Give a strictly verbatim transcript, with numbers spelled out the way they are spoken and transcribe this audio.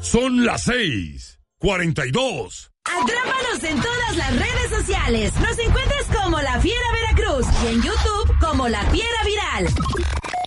Son las seis, cuarenta y dos. Atrápanos en todas las redes sociales. Nos encuentras como La Fiera Veracruz y en YouTube como La Fiera Viral.